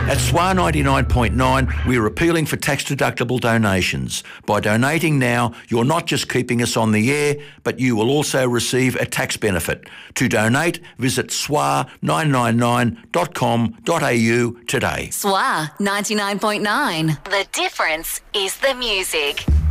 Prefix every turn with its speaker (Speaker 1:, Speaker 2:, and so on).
Speaker 1: At SWA 99.9, we're appealing for tax-deductible donations. By donating now, you're not just keeping us on the air, but you will also receive a tax benefit. To donate, visit swa999.com.au today.
Speaker 2: SWA 99.9. The difference is the music.